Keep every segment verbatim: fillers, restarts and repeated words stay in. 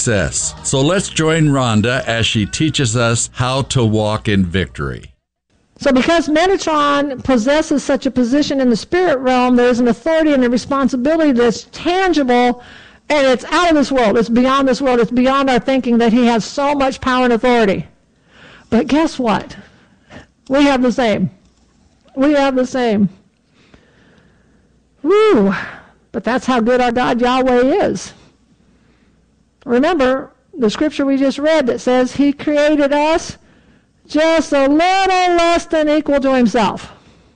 success. So let's join Rhonda as she teaches us how to walk in victory. So because Metatron possesses such a position in the spirit realm, there's an authority and a responsibility that's tangible, and it's out of this world. It's beyond this world. It's beyond our thinking that he has so much power and authority. But guess what? We have the same. We have the same. Woo! But that's how good our God Yahweh is. Remember the scripture we just read that says he created us just a little less than equal to himself.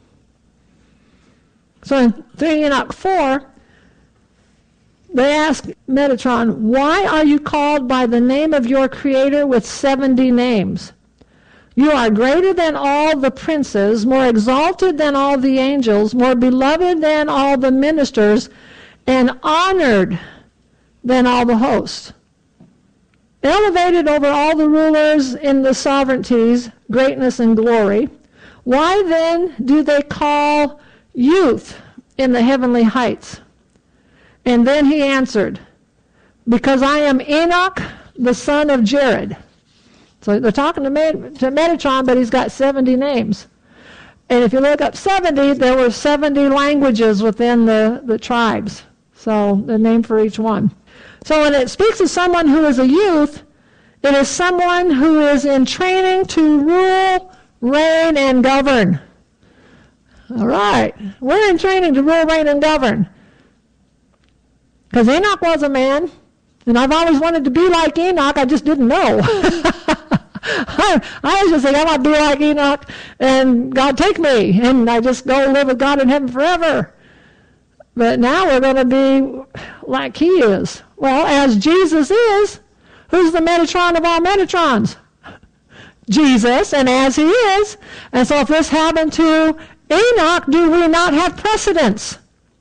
So in three Enoch four, they ask Metatron, why are you called by the name of your creator with seventy names? You are greater than all the princes, more exalted than all the angels, more beloved than all the ministers, and honored than all the hosts. Elevated over all the rulers in the sovereignties, greatness and glory. Why then do they call youth in the heavenly heights? And then he answered, because I am Enoch, the son of Jared. So they're talking to, Met- to Metatron, but he's got seventy names. And if you look up seventy, there were seventy languages within the, the tribes. So the name for each one. So when it speaks of someone who is a youth, it is someone who is in training to rule, reign, and govern. All right. We're in training to rule, reign, and govern. Because Enoch was a man, and I've always wanted to be like Enoch, I just didn't know. I, I was just thinking, I want to be like Enoch, and God take me, and I just go live with God in heaven forever. But now we're going to be like he is. Well, as Jesus is, who's the Metatron of all Metatrons? Jesus, and as he is. And so if this happened to Enoch, do we not have precedence?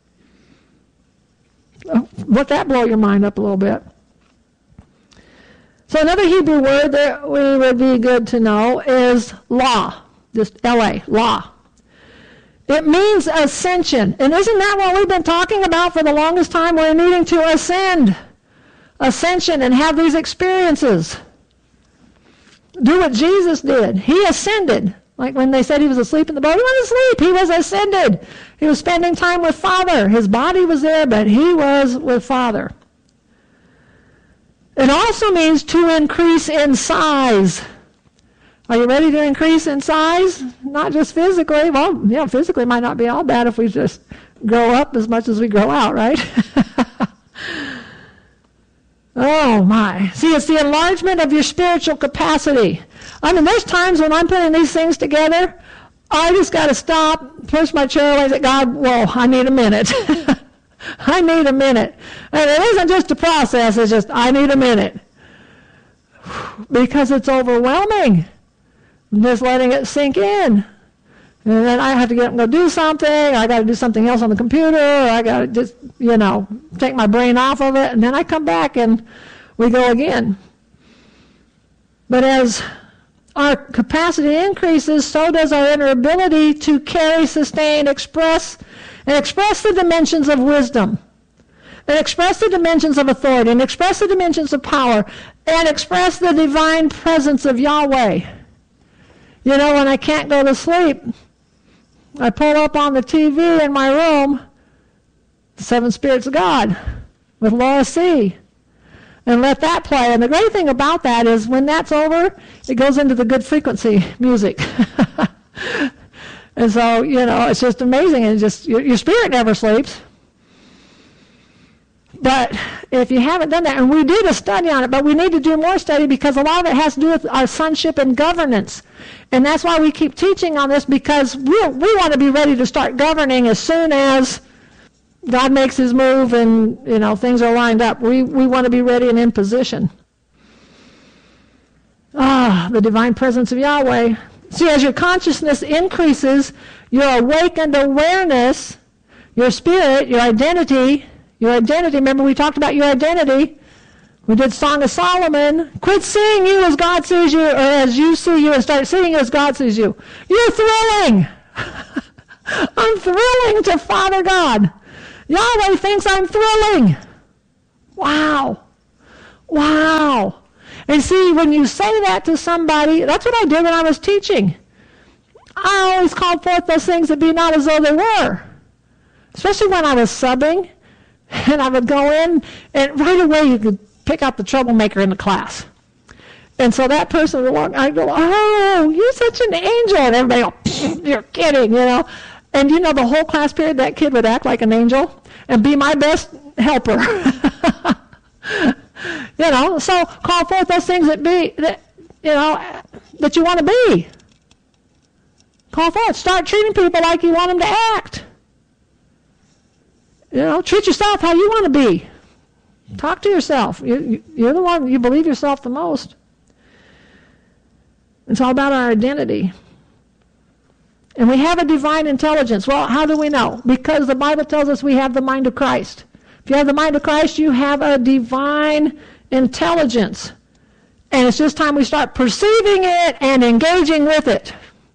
Let that blow your mind up a little bit. So another Hebrew word that we would be good to know is law, just L A, law. It means ascension. And isn't that what we've been talking about for the longest time? We're needing to ascend, ascension, and have these experiences. Do what Jesus did. He ascended. Like when they said he was asleep in the boat, he wasn't asleep. He was ascended. He was spending time with Father. His body was there, but he was with Father. It also means to increase in size. Are you ready to increase in size? Not just physically. Well, yeah, physically might not be all bad if we just grow up as much as we grow out, right? Oh, my. See, it's the enlargement of your spiritual capacity. I mean, there's times when I'm putting these things together, I just got to stop, push my chair away, and say, God, whoa, I need a minute. I need a minute. And it isn't just a process, it's just, I need a minute. Because it's overwhelming. I'm just letting it sink in. And then I have to get up and go do something, or I got to do something else on the computer, or I got to just, you know, take my brain off of it, and then I come back and we go again. But as our capacity increases, so does our inner ability to carry, sustain, express, and express the dimensions of wisdom, and express the dimensions of authority, and express the dimensions of power, and express the divine presence of Yahweh. You know, when I can't go to sleep, I pull up on the T V in my room, Seven Spirits of God, with Laura C., and let that play. And the great thing about that is when that's over, it goes into the good frequency music. And so, you know, it's just amazing. And just your, your spirit never sleeps. But if you haven't done that, and we did a study on it, but we need to do more study because a lot of it has to do with our sonship and governance. And that's why we keep teaching on this, because we we want to be ready to start governing as soon as God makes his move and, you know, things are lined up. We, we want to be ready and in position. Ah, the divine presence of Yahweh. See, as your consciousness increases, your awakened awareness, your spirit, your identity, your identity, remember we talked about your identity. We did Song of Solomon. Quit seeing you as God sees you, or as you see you, and start seeing you as God sees you. You're thrilling. I'm thrilling to Father God. Yahweh thinks I'm thrilling. Wow. Wow. And see, when you say that to somebody, that's what I did when I was teaching. I always called forth those things that be not as though they were. Especially when I was subbing, and I would go in, and right away you could pick out the troublemaker in the class. And so that person would walk, I'd go, oh, you're such an angel. And everybody go, you're kidding, you know. And you know, the whole class period, that kid would act like an angel and be my best helper. You know, so call forth those things that be, that, you know, that you want to be. Call forth. Start treating people like you want them to act. You know, treat yourself how you want to be. Talk to yourself. You, you, you're the one, you believe yourself the most. It's all about our identity. And we have a divine intelligence. Well, how do we know? Because the Bible tells us we have the mind of Christ. If you have the mind of Christ, you have a divine intelligence. And it's just time we start perceiving it and engaging with it.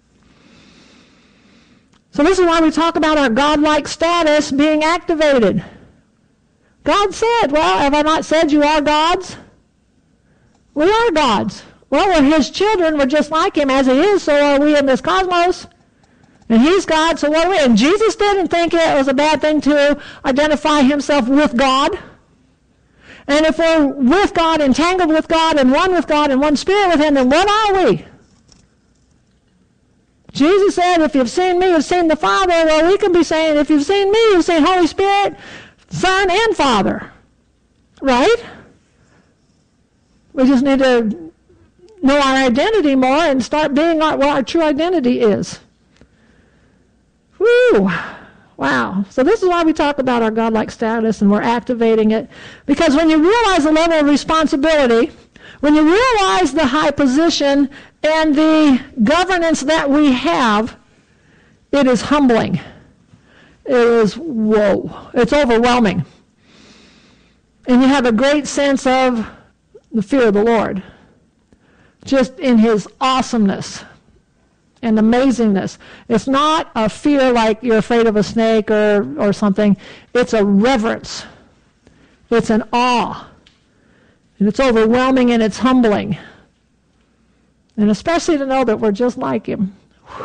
So this is why we talk about our godlike status being activated. God said, well, have I not said you are gods? We are gods. Well, we're his children. We're just like him. As he is, so are we in this cosmos. And he's God, so what are we? And Jesus didn't think it was a bad thing to identify himself with God. And if we're with God, entangled with God, and one with God, and one spirit with him, then what are we? Jesus said, if you've seen me, you've seen the Father. Well, we can be saying, if you've seen me, you've seen Holy Spirit, Son, and Father. Right? We just need to know our identity more and start being our, what our true identity is. Whew. Wow. So this is why we talk about our godlike status, and we're activating it. Because when you realize the level of responsibility, when you realize the high position and the governance that we have, it is humbling. It is, whoa, it's overwhelming. And you have a great sense of the fear of the Lord, just in his awesomeness and amazingness. It's not a fear like you're afraid of a snake or, or something. It's a reverence. It's an awe. And it's overwhelming and it's humbling. And especially to know that we're just like him.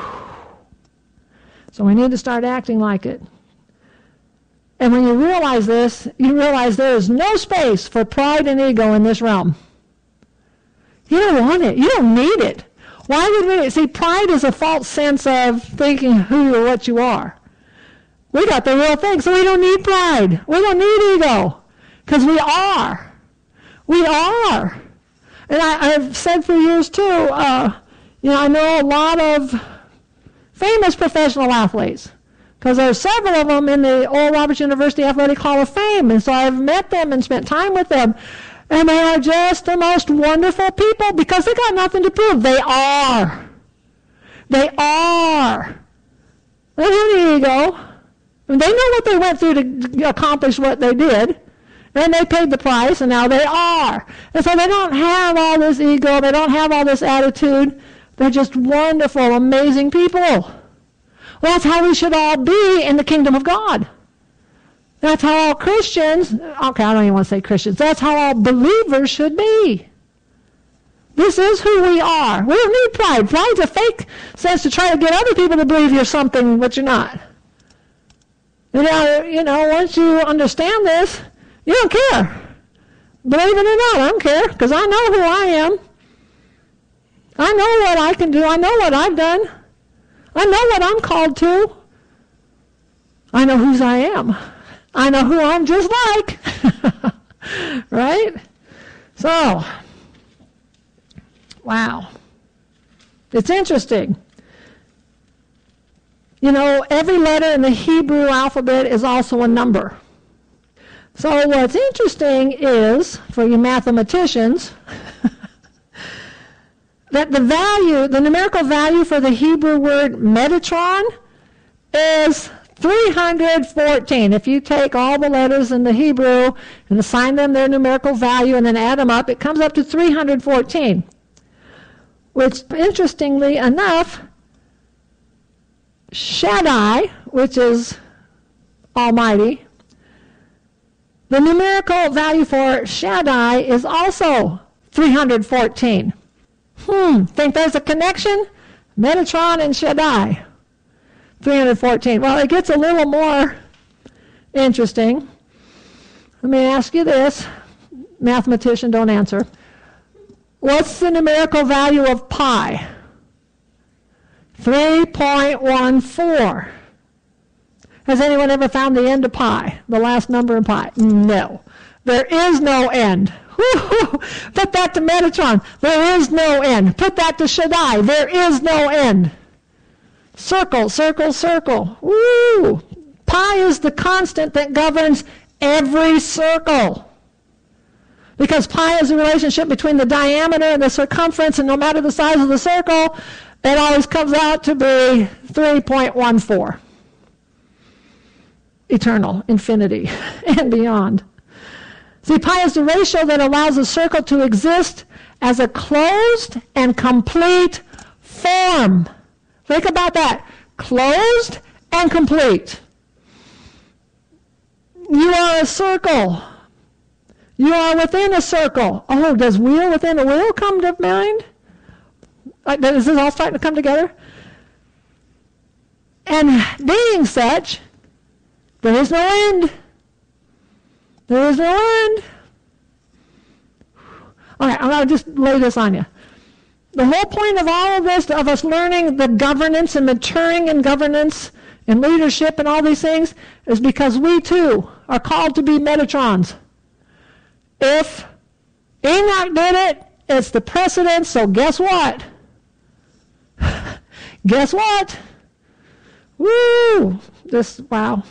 So we need to start acting like it. And when you realize this, you realize there is no space for pride and ego in this realm. You don't want it. You don't need it. Why would we? See, pride is a false sense of thinking who or what you are. We got the real thing, so we don't need pride. We don't need ego, because we are. We are. And I, I've said for years, too, uh, you know, I know a lot of famous professional athletes, because there are several of them in the Oral Roberts University Athletic Hall of Fame, and so I've met them and spent time with them. And they are just the most wonderful people because they got nothing to prove. They are. They are. They don't have any ego. They know what they went through to accomplish what they did. And they paid the price, and now they are. And so they don't have all this ego. They don't have all this attitude. They're just wonderful, amazing people. Well, that's how we should all be in the kingdom of God. That's how all Christians, okay, I don't even want to say Christians, that's how all believers should be. This is who we are. We don't need pride. Pride's a fake sense to try to get other people to believe you're something but you're not. You know, you know, once you understand this, you don't care. Believe it or not, I don't care, because I know who I am. I know what I can do. I know what I've done. I know what I'm called to. I know whose I am. I know who I'm just like. Right? So, wow. It's interesting. You know, every letter in the Hebrew alphabet is also a number. So what's interesting is, for you mathematicians, that the value, the numerical value for the Hebrew word Metatron is three hundred fourteen. If you take all the letters in the Hebrew and assign them their numerical value and then add them up, it comes up to three hundred fourteen. Which, interestingly enough, Shaddai, which is Almighty, the numerical value for Shaddai is also three hundred fourteen. Hmm, think there's a connection? Metatron and Shaddai. three hundred fourteen. Well, it gets a little more interesting. Let me ask you this. Mathematician, don't answer. What's the numerical value of pi? three point one four. Has anyone ever found the end of pi, the last number in pi? No. There is no end. Woo-hoo. Put that to Metatron. There is no end. Put that to Shaddai. There is no end. Circle, circle, circle. Woo! Pi is the constant that governs every circle. Because pi is the relationship between the diameter and the circumference, and no matter the size of the circle, it always comes out to be three point one four. Eternal, infinity, and beyond. See, pi is the ratio that allows a circle to exist as a closed and complete form. Think about that. Closed and complete. You are a circle. You are within a circle. Oh, does wheel within a wheel come to mind? Like, is this all starting to come together? And being such, there is no end. There is no end. All right, I'm going to just lay this on you. The whole point of all of this, of us learning the governance and maturing in governance and leadership and all these things, is because we too are called to be Metatrons. If Enoch did it, it's the precedent, so guess what? Guess what? Woo! This, wow.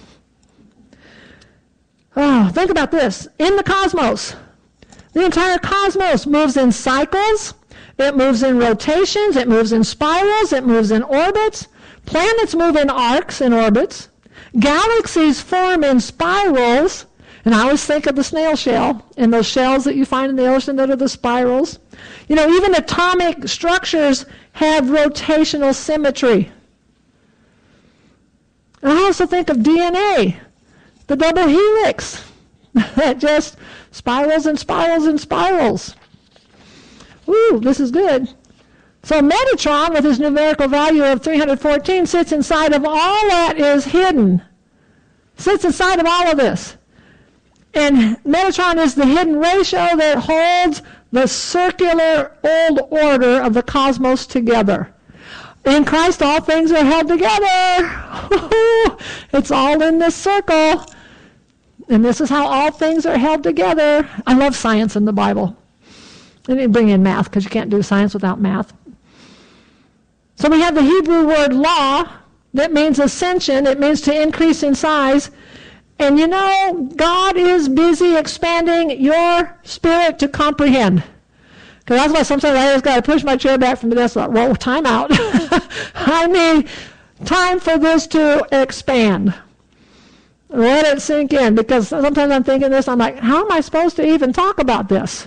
Oh, think about this. In the cosmos, the entire cosmos moves in cycles, it moves in rotations, it moves in spirals, it moves in orbits. Planets move in arcs and orbits. Galaxies form in spirals. And I always think of the snail shell and those shells that you find in the ocean that are the spirals. You know, even atomic structures have rotational symmetry. And I also think of D N A, the double helix that just spirals and spirals and spirals. Ooh, this is good. So Metatron, with his numerical value of three hundred fourteen, sits inside of all that is hidden. Sits inside of all of this. And Metatron is the hidden ratio that holds the circular old order of the cosmos together. In Christ, all things are held together. It's all in this circle. And this is how all things are held together. I love science in the Bible. I need to bring in math because you can't do science without math. So we have the Hebrew word law that means ascension. It means to increase in size. And you know, God is busy expanding your spirit to comprehend. Because that's why sometimes I just got to push my chair back from the desk. Like, well, time out. I need time for this to expand. Let it sink in. Because sometimes I'm thinking this, I'm like, how am I supposed to even talk about this?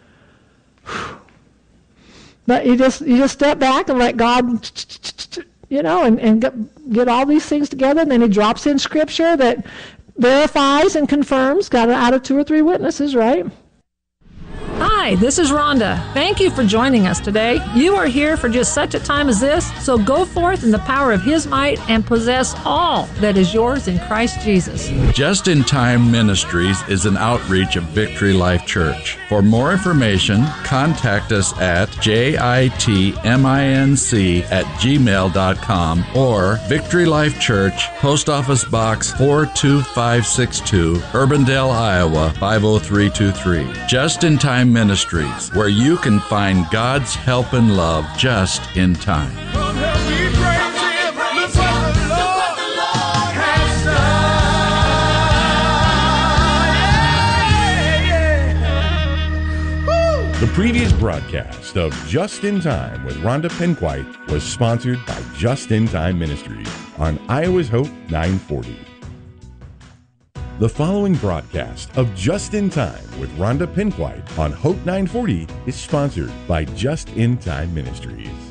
But you just you just step back and let God, you know, and, and get, get all these things together. And then he drops in scripture that verifies and confirms, got it out of two or three witnesses, right? Hi, this is Rhonda. Thank you for joining us today. You are here for just such a time as this, so go forth in the power of His might and possess all that is yours in Christ Jesus. Just in Time Ministries is an outreach of Victory Life Church. For more information, contact us at jitminc at gmail dot com or Victory Life Church, Post Office Box four two five six two, Urbandale, Iowa five oh three two three. Just in Time Ministries, where you can find God's help and love just in time. The previous broadcast of Just in Time with Rhonda Penquite was sponsored by Just in Time Ministries on Iowa's Hope nine forty. The following broadcast of Just in Time with Rhonda Penquite on Hope nine forty is sponsored by Just in Time Ministries.